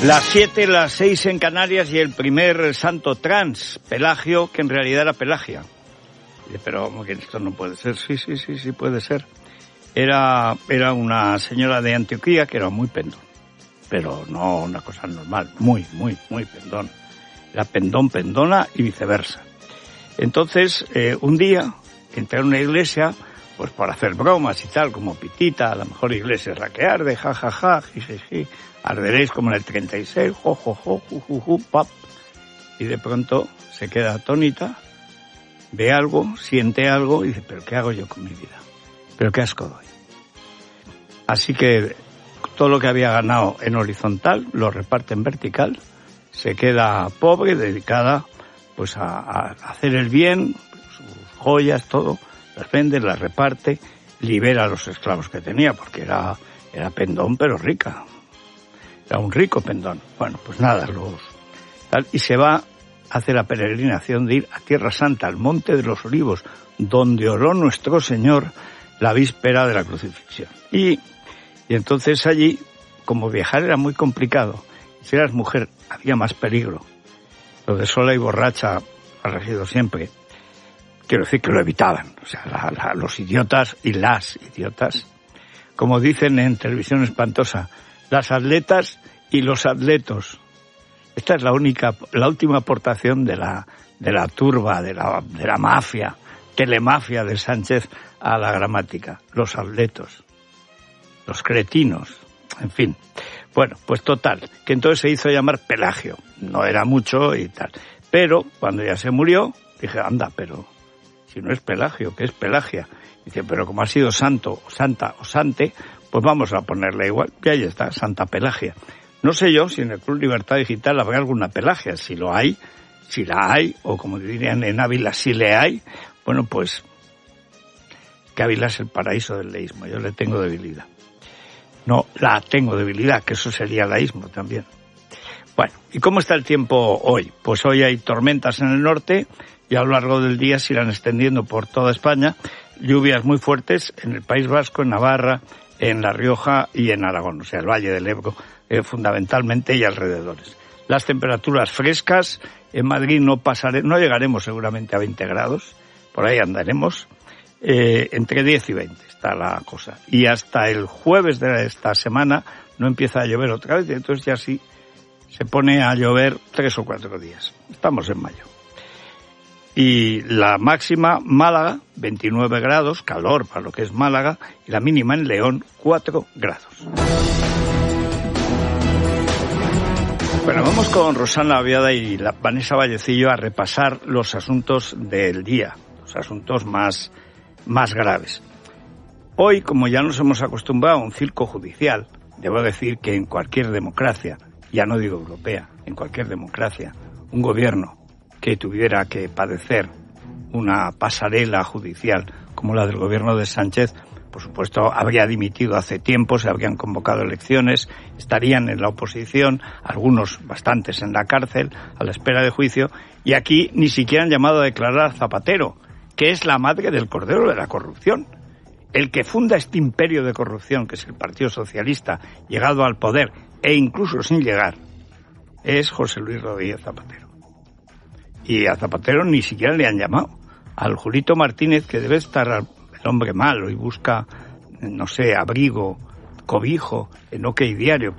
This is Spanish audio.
Las 7, las 6 en Canarias y el primer santo trans, Pelagio, que en realidad era Pelagia. Pero esto no puede ser. Sí puede ser. Era una señora de Antioquía que era muy pendón, pero no una cosa normal, muy pendón. Era pendón, pendona y viceversa. Entonces, un día, entré a una iglesia, pues para hacer bromas y tal, como pitita, la mejor iglesia es la que arde, jajaja, jijiji, arderéis como en el 36, jojojo, jujuju, pap. Y de pronto se queda atónita, ve algo, siente algo y dice, ¿pero qué hago yo con mi vida? ¿Pero qué asco doy? Así que todo lo que había ganado en horizontal lo reparte en vertical, se queda pobre, dedicada pues a hacer el bien, sus joyas, todo, las vende, las reparte, libera a los esclavos que tenía, porque era pendón pero rica, era un rico pendón. Bueno, pues nada, y se va a hacer la peregrinación de ir a Tierra Santa, al Monte de los Olivos, donde oró nuestro Señor la víspera de la crucifixión. Y entonces allí, como viajar era muy complicado, si eras mujer había más peligro, lo de sola y borracha ha regido siempre, quiero decir que lo evitaban, o sea, los idiotas y las idiotas, como dicen en Televisión Espantosa, las atletas y los atletos. Esta es la última aportación de la turba, de la mafia, telemafia de Sánchez a la gramática, los atletos, los cretinos, en fin. Bueno, pues total, que entonces se hizo llamar Pelagio, no era mucho y tal, pero cuando ya se murió, dije, anda, pero si no es Pelagio, ¿qué es Pelagia? Dice, pero como ha sido santo, o santa, o sante, pues vamos a ponerle igual, y ahí está, Santa Pelagia. No sé yo si en el Club Libertad Digital habrá alguna Pelagia, si la hay, o como dirían en Ávila, si le hay, bueno, pues que Ávila es el paraíso del leísmo, yo le tengo debilidad. No, la tengo debilidad, que eso sería laísmo también. Bueno, ¿y cómo está el tiempo hoy? Pues hoy hay tormentas en el norte y a lo largo del día se irán extendiendo por toda España. Lluvias muy fuertes en el País Vasco, en Navarra, en La Rioja y en Aragón, o sea, el Valle del Ebro, fundamentalmente y alrededores. Las temperaturas frescas, en Madrid no llegaremos seguramente a 20 grados, por ahí andaremos, entre 10 y 20 está la cosa. Y hasta el jueves de esta semana no empieza a llover otra vez, y entonces ya sí se pone a llover 3 o 4 días. Estamos en mayo. Y la máxima, Málaga, 29 grados, calor para lo que es Málaga, y la mínima en León, 4 grados. Bueno, vamos con Rosana Aviada y Vanessa Vallecillo a repasar los asuntos del día, los asuntos más graves. Hoy, como ya nos hemos acostumbrado a un circo judicial, debo decir que en cualquier democracia, ya no digo europea, en cualquier democracia, un gobierno que tuviera que padecer una pasarela judicial como la del gobierno de Sánchez, por supuesto, habría dimitido hace tiempo, se habrían convocado elecciones, estarían en la oposición, algunos bastantes en la cárcel, a la espera de juicio, y aquí ni siquiera han llamado a declarar a Zapatero, que es la madre del cordero de la corrupción. El que funda este imperio de corrupción, que es el Partido Socialista, llegado al poder, e incluso sin llegar, es José Luis Rodríguez Zapatero. Y a Zapatero ni siquiera le han llamado. Al Julito Martínez, que debe estar el hombre malo y busca, no sé, abrigo, cobijo, en OK Diario,